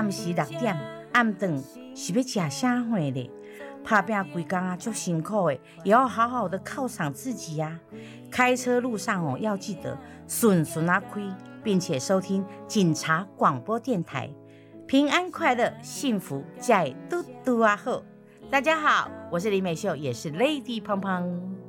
暗时6点，暗顿是要吃啥货咧？打拼规工啊，足辛苦的，也要好好的犒赏自己呀、开车路上哦，要记得顺顺啊开，并且收听警察广播电台，平安快乐，幸福在嘟嘟啊好。大家好，我是李美秀，也是 Lady 胖胖。